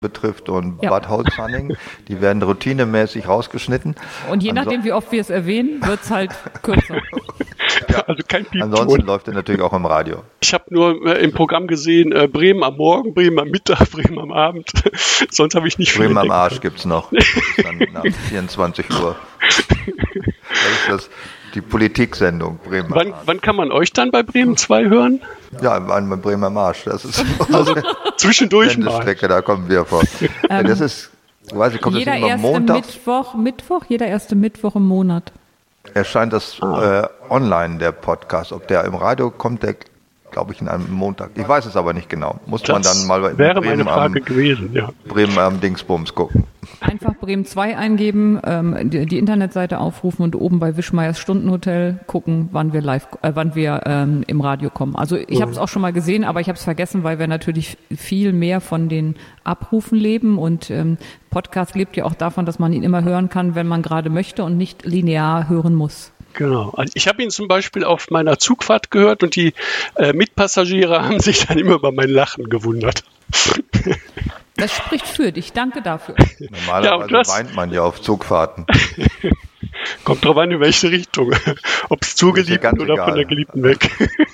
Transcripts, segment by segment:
betrifft und Bad Holzhanning, die werden routinemäßig rausgeschnitten. Und je nachdem, wie oft wir es erwähnen, wird es halt kürzer. Also kein Piepton. Ansonsten läuft er natürlich auch im Radio. Ich habe nur im Programm gesehen, Bremen am Morgen, Bremen am Mittag, Bremen am Abend. Sonst habe ich nicht viel Bremen am Arsch gibt es noch. Das ist dann nach 24 Uhr. Das ist die Politiksendung Bremen am Arsch. Wann kann man euch dann bei Bremen 2 hören? Ja, bei Bremen am Arsch. Das ist also zwischendurch mal. Strecke, da kommen wir vor. Das ist, weiß ich, kommt das immer montags? Jeder erste Mittwoch im Monat. Erscheint das online, der Podcast. Ob der im Radio kommt, der glaube ich, in einem Montag. Ich weiß es aber nicht genau. Muss man dann mal bei wäre meine Frage gewesen, ja. Bremen am Dingsbums gucken. Einfach Bremen 2 eingeben, die Internetseite aufrufen und oben bei Wischmeiers Stundenhotel gucken, wann wir im Radio kommen. Also ich habe es auch schon mal gesehen, aber ich habe es vergessen, weil wir natürlich viel mehr von den Abrufen leben und Podcast lebt ja auch davon, dass man ihn immer hören kann, wenn man gerade möchte und nicht linear hören muss. Genau. Also ich habe ihn zum Beispiel auf meiner Zugfahrt gehört und die Mitpassagiere haben sich dann immer über mein Lachen gewundert. Das spricht für dich. Danke dafür. Normalerweise weint man ja auf Zugfahrten. Kommt drauf an, in welche Richtung. Ob es zur Geliebten oder von der Geliebten weg.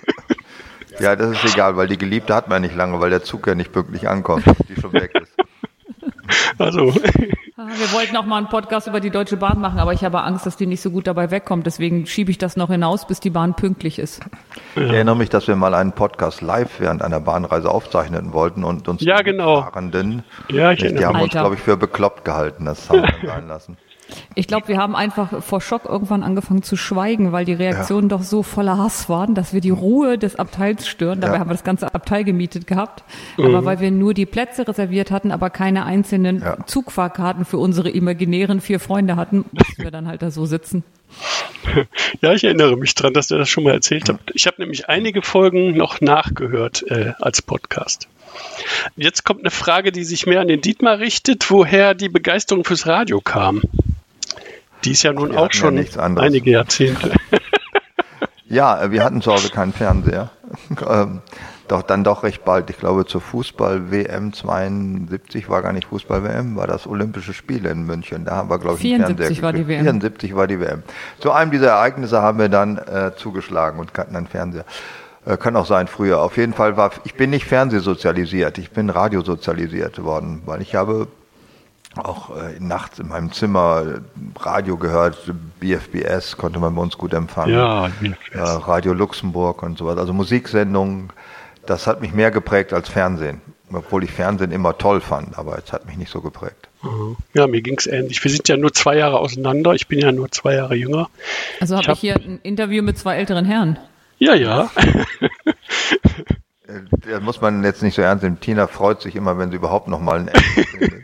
Ja, das ist egal, weil die Geliebte hat man nicht lange, weil der Zug ja nicht pünktlich ankommt, die schon weg ist. Also. Wir wollten auch mal einen Podcast über die Deutsche Bahn machen, aber ich habe Angst, dass die nicht so gut dabei wegkommt. Deswegen schiebe ich das noch hinaus, bis die Bahn pünktlich ist. Ich erinnere mich, dass wir mal einen Podcast live während einer Bahnreise aufzeichnen wollten und uns die Fahrenden, die haben uns, glaube ich, für bekloppt gehalten. Das haben wir sein lassen. Ich glaube, wir haben einfach vor Schock irgendwann angefangen zu schweigen, weil die Reaktionen doch so voller Hass waren, dass wir die Ruhe des Abteils stören. Dabei haben wir das ganze Abteil gemietet gehabt. Aber weil wir nur die Plätze reserviert hatten, aber keine einzelnen Zugfahrkarten für unsere imaginären 4 Freunde hatten, mussten wir dann halt da so sitzen. Ja, ich erinnere mich dran, dass ihr das schon mal erzählt habt. Ich habe nämlich einige Folgen noch nachgehört als Podcast. Jetzt kommt eine Frage, die sich mehr an den Dietmar richtet, woher die Begeisterung fürs Radio kam. Die ist ja nun auch schon einige Jahrzehnte. Ja, wir hatten zu Hause keinen Fernseher. Doch recht bald. Ich glaube, zur Fußball-WM 72 war gar nicht Fußball-WM, war das Olympische Spiele in München. Da haben wir, glaube ich, einen Fernseher gekriegt. 74 war die WM. Zu einem dieser Ereignisse haben wir dann zugeschlagen und hatten einen Fernseher. Kann auch sein früher. Auf jeden Fall ich bin nicht fernsehsozialisiert, ich bin radiosozialisiert worden, weil ich habe auch nachts in meinem Zimmer Radio gehört, BFBS konnte man bei uns gut empfangen. Ja, BFBS. Radio Luxemburg und so weiter. Also Musiksendungen, das hat mich mehr geprägt als Fernsehen. Obwohl ich Fernsehen immer toll fand, aber es hat mich nicht so geprägt. Ja, mir ging es ähnlich. Wir sind ja nur 2 Jahre auseinander, ich bin ja nur 2 Jahre jünger. Also habe ich hier ein Interview mit 2 älteren Herren. Ja. Da muss man jetzt nicht so ernst nehmen. Tina freut sich immer, wenn sie überhaupt noch mal einen Ende findet.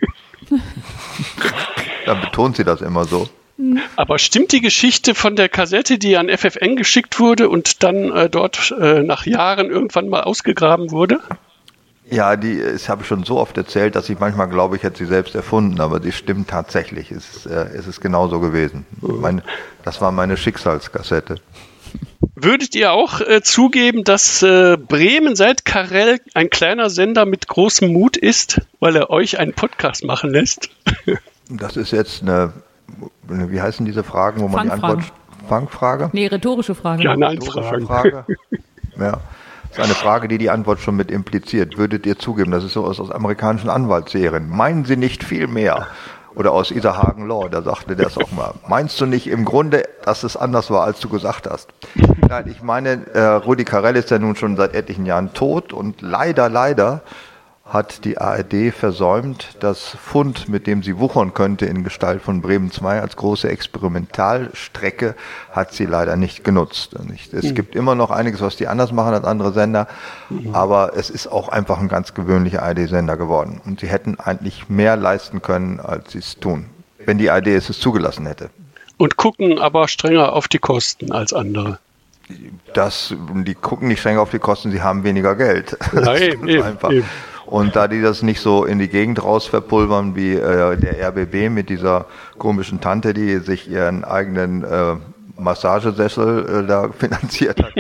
Dann betont sie das immer so. Aber stimmt die Geschichte von der Kassette, die an FFN geschickt wurde und dann dort nach Jahren irgendwann mal ausgegraben wurde? Ja, das habe ich schon so oft erzählt, dass ich manchmal glaube, ich hätte sie selbst erfunden, aber die stimmt tatsächlich. Es ist genauso gewesen. Das war meine Schicksalskassette. Würdet ihr auch zugeben, dass Bremen seit Karel ein kleiner Sender mit großem Mut ist, weil er euch einen Podcast machen lässt? Das ist jetzt wie heißen diese Fragen, wo man die Antwort... Fangfrage? Nee, rhetorische Frage. Ja, Nein-Frage. Ja, das ist eine Frage, die Antwort schon mit impliziert. Würdet ihr zugeben, das ist so aus amerikanischen Anwaltsserien. Meinen Sie nicht viel mehr? Oder aus Isarhagen Law, da sagte der es auch mal. Meinst du nicht im Grunde, dass es anders war, als du gesagt hast? Nein, ich meine, Rudi Carrell ist ja nun schon seit etlichen Jahren tot und leider hat die ARD versäumt, das Fund, mit dem sie wuchern könnte in Gestalt von Bremen 2 als große Experimentalstrecke, hat sie leider nicht genutzt. Es gibt immer noch einiges, was die anders machen als andere Sender, aber es ist auch einfach ein ganz gewöhnlicher ARD-Sender geworden. Und sie hätten eigentlich mehr leisten können, als sie es tun, wenn die ARD es zugelassen hätte. Und gucken aber strenger auf die Kosten als andere. Die gucken nicht strenger auf die Kosten, sie haben weniger Geld. Nein, eben. Und da die das nicht so in die Gegend raus verpulvern wie der RBB mit dieser komischen Tante, die sich ihren eigenen Massagesessel da finanziert hat,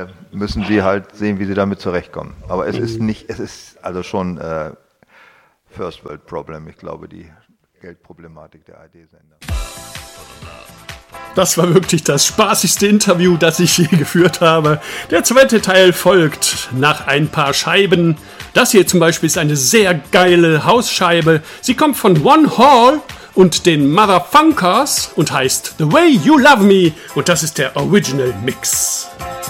müssen sie halt sehen, wie sie damit zurechtkommen. Aber es ist also schon First World Problem. Ich glaube, die Geldproblematik der ARD-Sender. Das war wirklich das spaßigste Interview, das ich je geführt habe. Der zweite Teil folgt nach ein paar Scheiben. Das hier zum Beispiel ist eine sehr geile Hausscheibe. Sie kommt von One Hall und den Motherfunkers und heißt The Way You Love Me. Und das ist der Original Mix.